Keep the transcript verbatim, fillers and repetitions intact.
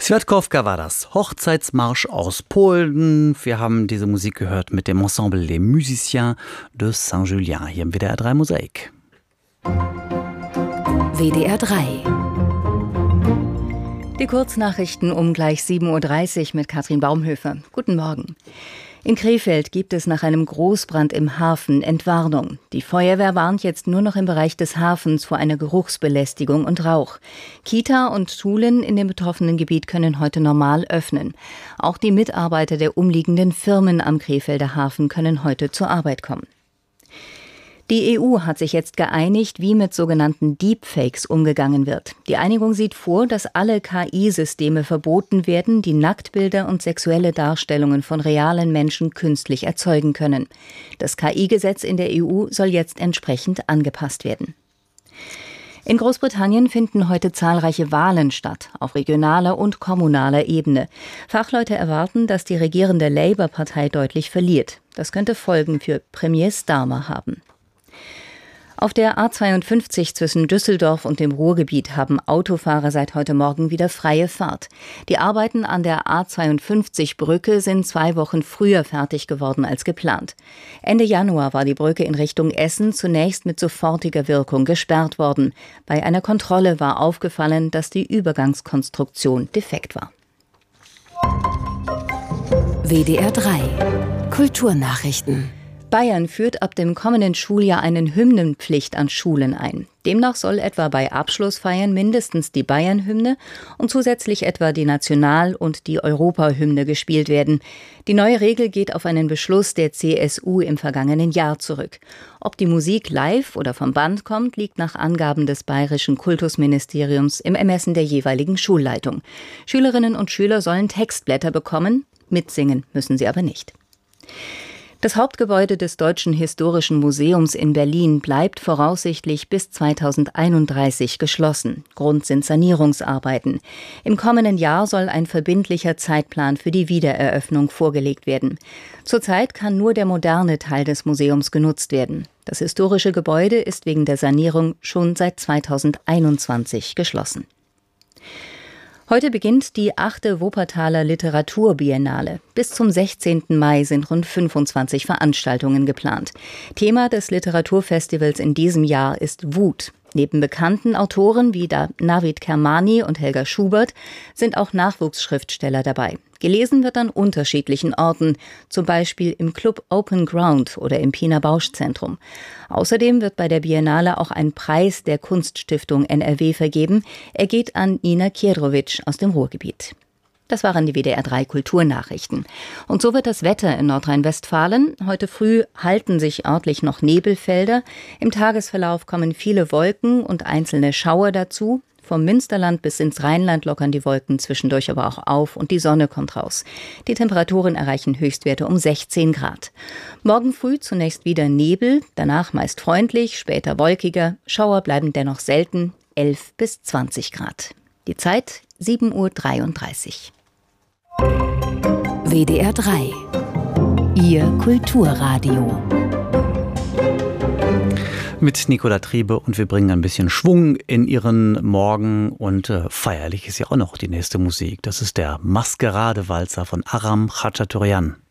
Swiatkowka war das, Hochzeitsmarsch aus Polen. Wir haben diese Musik gehört mit dem Ensemble Les Musiciens de Saint-Julien hier im W D R drei Mosaik. W D R drei. Die Kurznachrichten um gleich sieben Uhr dreißig mit Katrin Baumhöfer. Guten Morgen. In Krefeld gibt es nach einem Großbrand im Hafen Entwarnung. Die Feuerwehr warnt jetzt nur noch im Bereich des Hafens vor einer Geruchsbelästigung und Rauch. Kita und Schulen in dem betroffenen Gebiet können heute normal öffnen. Auch die Mitarbeiter der umliegenden Firmen am Krefelder Hafen können heute zur Arbeit kommen. Die E U hat sich jetzt geeinigt, wie mit sogenannten Deepfakes umgegangen wird. Die Einigung sieht vor, dass alle K I-Systeme verboten werden, die Nacktbilder und sexuelle Darstellungen von realen Menschen künstlich erzeugen können. Das K I-Gesetz in der E U soll jetzt entsprechend angepasst werden. In Großbritannien finden heute zahlreiche Wahlen statt, auf regionaler und kommunaler Ebene. Fachleute erwarten, dass die regierende Labour-Partei deutlich verliert. Das könnte Folgen für Premier Starmer haben. Auf der A zweiundfünfzig zwischen Düsseldorf und dem Ruhrgebiet haben Autofahrer seit heute Morgen wieder freie Fahrt. Die Arbeiten an der A zweiundfünfzig-Brücke sind zwei Wochen früher fertig geworden als geplant. Ende Januar war die Brücke in Richtung Essen zunächst mit sofortiger Wirkung gesperrt worden. Bei einer Kontrolle war aufgefallen, dass die Übergangskonstruktion defekt war. W D R drei. Kulturnachrichten. Bayern führt ab dem kommenden Schuljahr eine Hymnenpflicht an Schulen ein. Demnach soll etwa bei Abschlussfeiern mindestens die Bayern-Hymne und zusätzlich etwa die National- und die Europahymne gespielt werden. Die neue Regel geht auf einen Beschluss der C S U im vergangenen Jahr zurück. Ob die Musik live oder vom Band kommt, liegt nach Angaben des Bayerischen Kultusministeriums im Ermessen der jeweiligen Schulleitung. Schülerinnen und Schüler sollen Textblätter bekommen, mitsingen müssen sie aber nicht. Das Hauptgebäude des Deutschen Historischen Museums in Berlin bleibt voraussichtlich bis zweitausendeinunddreißig geschlossen. Grund sind Sanierungsarbeiten. Im kommenden Jahr soll ein verbindlicher Zeitplan für die Wiedereröffnung vorgelegt werden. Zurzeit kann nur der moderne Teil des Museums genutzt werden. Das historische Gebäude ist wegen der Sanierung schon seit zweitausendeinundzwanzig geschlossen. Heute beginnt die achte Wuppertaler Literaturbiennale. Bis zum sechzehnten Mai sind rund fünfundzwanzig Veranstaltungen geplant. Thema des Literaturfestivals in diesem Jahr ist Wut. Neben bekannten Autoren wie Navid Kermani und Helga Schubert sind auch Nachwuchsschriftsteller dabei. Gelesen wird an unterschiedlichen Orten, zum Beispiel im Club Open Ground oder im Pina Bausch Zentrum. Außerdem wird bei der Biennale auch ein Preis der Kunststiftung N R W vergeben. Er geht an Nina Kjedrovic aus dem Ruhrgebiet. Das waren die W D R drei Kulturnachrichten. Und so wird das Wetter in Nordrhein-Westfalen. Heute früh halten sich örtlich noch Nebelfelder. Im Tagesverlauf kommen viele Wolken und einzelne Schauer dazu. Vom Münsterland bis ins Rheinland lockern die Wolken zwischendurch aber auch auf und die Sonne kommt raus. Die Temperaturen erreichen Höchstwerte um sechzehn Grad. Morgen früh zunächst wieder Nebel, danach meist freundlich, später wolkiger. Schauer bleiben dennoch selten, elf bis zwanzig Grad. Die Zeit sieben Uhr dreiunddreißig. W D R drei. Ihr Kulturradio. Mit Nicola Triebe und wir bringen ein bisschen Schwung in Ihren Morgen und äh, feierlich ist ja auch noch die nächste Musik. Das ist der Maskerade-Walzer von Aram Khachaturian.